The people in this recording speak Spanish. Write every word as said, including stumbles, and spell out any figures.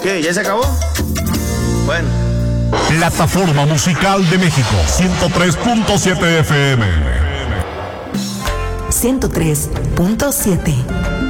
¿Qué? ¿Ya se acabó? Bueno. Plataforma Musical de México, ciento tres punto siete F M. ciento tres punto siete.